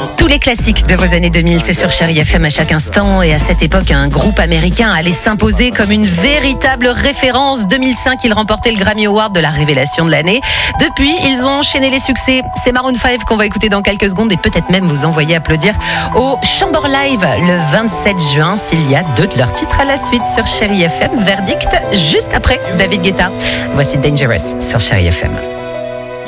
Tous les classiques de vos années 2000, c'est sur Chérie FM à chaque instant. Et à cette époque, un groupe américain allait s'imposer comme une véritable référence. 2005, ils remportaient le Grammy Award de la révélation de l'année. Depuis, ils ont enchaîné les succès. C'est Maroon 5 qu'on va écouter dans quelques secondes et peut-être même vous envoyer applaudir au Chamber Live le 27 juin s'il y a 2 de leurs titres à la suite sur Chérie FM. Verdict juste après David Guetta. Voici Dangerous sur Chérie FM.